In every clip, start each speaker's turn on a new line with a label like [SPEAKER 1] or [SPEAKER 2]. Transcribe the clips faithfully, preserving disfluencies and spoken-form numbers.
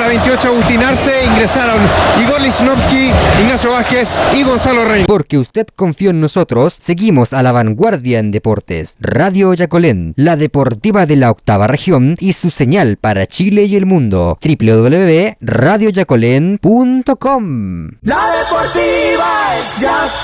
[SPEAKER 1] la veintiocho Agustín Arce. Ingresaron Igor Lichnowsky, Ignacio Vázquez y Gonzalo Reina.
[SPEAKER 2] Porque usted confió en nosotros, seguimos a la vanguardia en deportes. Radio Yacolén, la deportiva de la octava región y su señal para Chile y el mundo. doble u doble u doble u punto radio yacolén punto com.
[SPEAKER 3] La deportiva es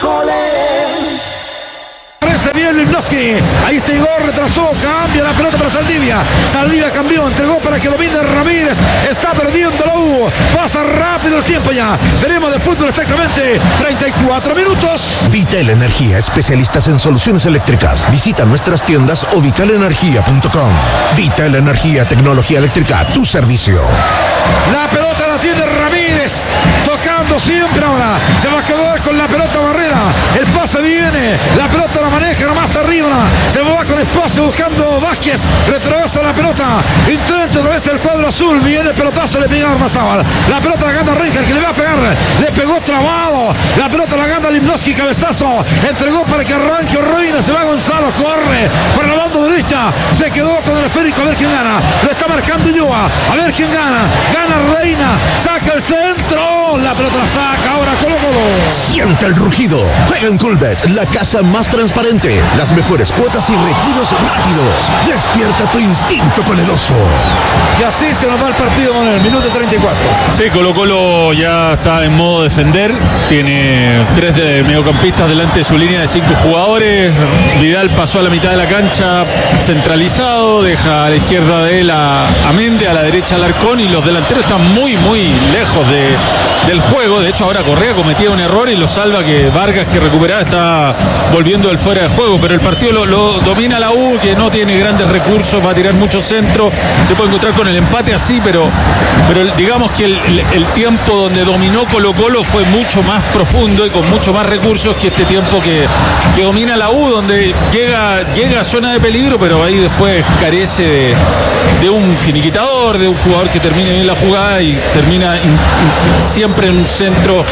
[SPEAKER 3] Yacolén.
[SPEAKER 4] Parece bien Lichnowsky. Ahí está Igor, retrasó, cambia la pelota para Saldivia. Saldivia cambió, entregó para que domine Ramírez. Está perdiendo la U. Pasa rápido el tiempo ya. Tenemos de fútbol exactamente treinta y cuatro minutos.
[SPEAKER 5] Vital Energía, especialistas en soluciones eléctricas. Visita nuestras tiendas o vital energía punto com. Vital Energía, tecnología eléctrica a tu servicio.
[SPEAKER 4] La pelota la tiene Ramírez, tocando siempre ahora. Se va a quedar con la pelota Barrera. El pase viene, la pelota la maneja nomás arriba. Se va con espacio buscando Vázquez. Retrasa la pelota. Intenta otra vez el cuadro azul. Viene el pelotazo, le pega a Armazábal. La pelota la gana Reinhardt, que le va a pegar. Le pegó trabado. La pelota la gana Lichnowsky, cabezazo. Entregó para que arranque Reina. Se va Gonzalo, corre por la banda derecha. Se quedó con el esférico, a ver quién gana. Lo está marcando Ulloa. A ver quién gana. Gana Reina. Saca el centro. La pelota la saca ahora Colo Colo.
[SPEAKER 5] Siente el rugido. Juega en Colbet, la casa más transparente. Las mejores cuotas y retiros rápidos. Despierta tu instinto con el oso.
[SPEAKER 4] Y así se nos va el partido, Manuel. Minuto treinta y cuatro.
[SPEAKER 6] Sí, Colo Colo ya está en modo defender. Tiene tres de mediocampistas delante de su línea de cinco jugadores. Vidal pasó a la mitad de la cancha centralizado. Deja a la izquierda de él a, a Méndez, a la derecha a Alarcón. Y los delanteros están muy, muy lejos de, del juego. De hecho, ahora Correa cometía un error y lo salva que Vargas, que recuperaba, está volviendo del fuera de juego. Pero el partido lo, lo domina la U, que no tiene grandes recursos, va a tirar mucho centro. Se puede encontrar con el empate así, pero, pero digamos que el, el, el tiempo donde dominó Colo Colo fue mucho más profundo y con mucho más recursos que este tiempo que, que domina la U, donde llega, llega a zona de peligro, pero ahí después carece de, de un finiquitador, de un jugador que termine bien la jugada y termina in, in, siempre en un centro.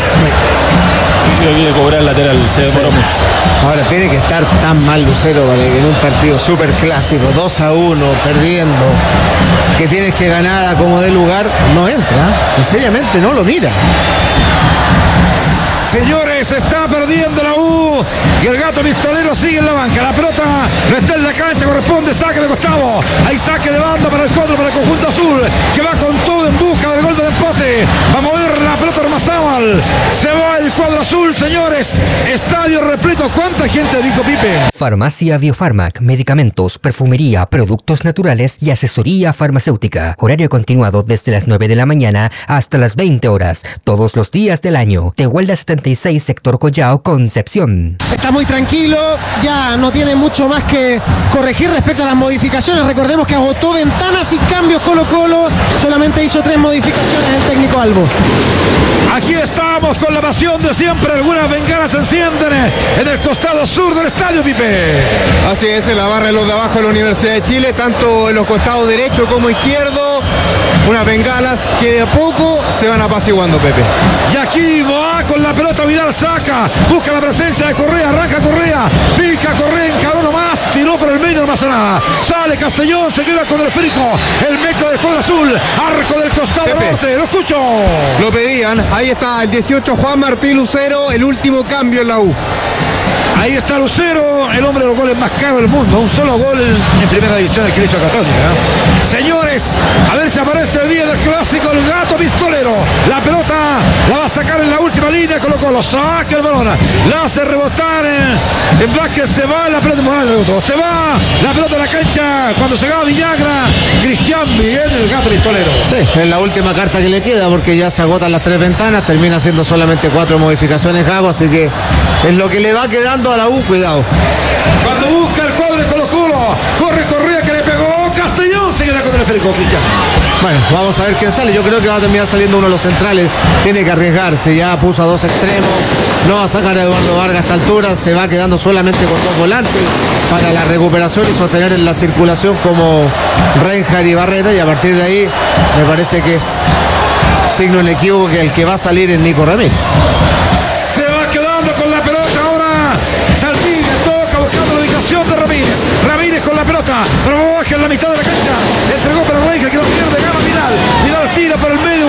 [SPEAKER 6] Creo que cobrar el lateral, se demoró sí. mucho.
[SPEAKER 7] Ahora tiene que estar tan mal Lucero para que en un partido súper clásico, dos a uno, perdiendo, que tienes que ganar a como dé lugar, no entra, ¿eh? Seriamente no lo mira.
[SPEAKER 4] Señores, está perdiendo la U y el Gato Pistolero sigue en la banca. La pelota no está en la cancha, corresponde saque de costado. Hay saque de banda para el cuadro, para el conjunto azul, que va con todo en busca del gol del empate. Va a mover la pelota Armazábal. Se va el cuadro azul, señores. Estadio repleto. ¿Cuánta gente dijo Pipe?
[SPEAKER 2] Farmacia Biofarmac, medicamentos, perfumería, productos naturales y asesoría farmacéutica. Horario continuado desde las nueve de la mañana hasta las veinte horas, todos los días del año. Tehuelda setenta y seis, sector Collao, Concepción.
[SPEAKER 8] Está muy tranquilo, ya no tiene mucho más que corregir respecto a las modificaciones. Recordemos que agotó ventanas y cambios Colo Colo, solamente hizo tres modificaciones el técnico Albo.
[SPEAKER 4] Aquí estamos con la pasión de siempre. Algunas bengalas se encienden en el costado sur del estadio, Pipe.
[SPEAKER 1] Así es, en la barra de los de abajo de la Universidad de Chile, tanto en los costados derecho como izquierdo, unas bengalas que de a poco se van apaciguando, Pepe.
[SPEAKER 4] Y aquí va con la pelota Vidal, saca, busca la presencia de Correa, arranca Correa, pica Correa, encaró nomás, tiró por el medio, no pasa nada. Sale Castellón, se queda con el esférico, el metro del cuadro azul, arco del costado Pepe. Norte, lo escucho.
[SPEAKER 1] Lo pedían, ahí está el dieciocho Juan Martín Lucero, el último cambio en la U.
[SPEAKER 4] Ahí está Lucero, el hombre de los goles más caros del mundo. Un solo gol en primera división el que le hizo a Católica, ¿eh? Señores, a ver si aparece el día del clásico el Gato Pistolero. La pelota la va a sacar en la última línea, Colo Colo. Saca el balón, la hace rebotar en, en Vázquez. Se va la pelota, Morales rebotó. Se va la pelota de la cancha cuando se va Villagra. Cristian bien, el Gato Pistolero.
[SPEAKER 7] Sí, es la última carta que le queda porque ya se agotan las tres ventanas. Termina haciendo solamente cuatro modificaciones Gago, así que es lo que le va quedando a la U, cuidado.
[SPEAKER 4] Cuando busca el cuadro de Colo Colo, corre Correa que le pegó, Castellón se queda con el esférico, Cristian.
[SPEAKER 7] Bueno, vamos a ver quién sale. Yo creo que va a terminar saliendo uno de los centrales. Tiene que arriesgarse, ya puso a dos extremos. No va a sacar a Eduardo Vargas a esta altura. Se va quedando solamente con dos volantes para la recuperación y sostener en la circulación como Reinhardt y Barrera. Y a partir de ahí me parece que es signo inequívoco que el que va a salir es Nico Ramírez.
[SPEAKER 4] Se va quedando con la pelota ahora Saldivia, toca buscando la ubicación de Ramírez. Ramírez con la pelota, trabaja en la mitad de la